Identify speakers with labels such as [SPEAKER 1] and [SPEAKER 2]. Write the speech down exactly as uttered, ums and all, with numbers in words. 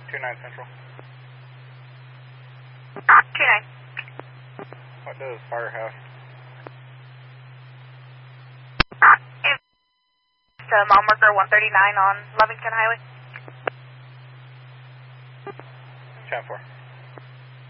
[SPEAKER 1] two nine Central.
[SPEAKER 2] two nine.
[SPEAKER 1] What does fire have?
[SPEAKER 2] It's uh, mile marker one thirty-nine on Lovington Highway.
[SPEAKER 1] ten four.